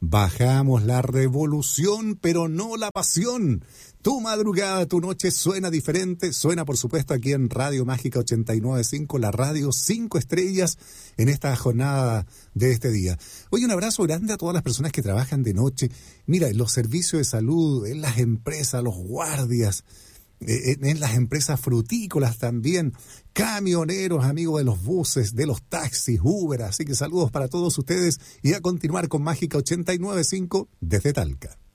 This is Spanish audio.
Bajamos la revolución, pero no la pasión. Tu madrugada, tu noche suena diferente. Suena, por supuesto, aquí en Radio Mágica 89.5, la radio 5 estrellas en esta jornada de este día. Oye, un abrazo grande a todas las personas que trabajan de noche. Mira, en los servicios de salud, en las empresas, los guardias, en las empresas frutícolas también, camioneros, amigos de los buses, de los taxis, Uber. Así que saludos para todos ustedes y a continuar con Mágica 89.5 desde Talca.